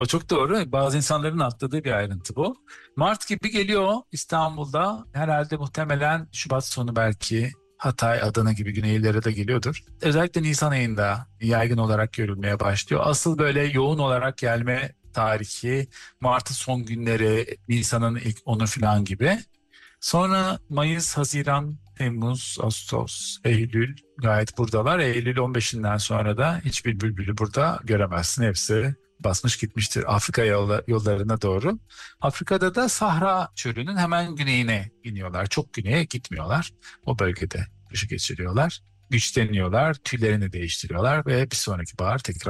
O çok doğru. Bazı insanların atladığı bir ayrıntı bu. Mart gibi geliyor İstanbul'da. Herhalde muhtemelen Şubat sonu belki Hatay, Adana gibi güneylere de geliyordur. Özellikle Nisan ayında yaygın olarak görülmeye başlıyor. Asıl böyle yoğun olarak gelme tarihi Mart'ın son günleri, Nisan'ın ilk 10'u falan gibi. Sonra Mayıs, Haziran, Temmuz, Ağustos, Eylül gayet buradalar. Eylül 15'inden sonra da hiçbir bülbülü burada göremezsin. Hepsi basmış gitmiştir Afrika yollarına doğru. Afrika'da da Sahra Çölü'nün hemen güneyine iniyorlar. Çok güneye gitmiyorlar. O bölgede kışı geçiriyorlar. Güçleniyorlar, tüylerini değiştiriyorlar ve bir sonraki bahar tekrar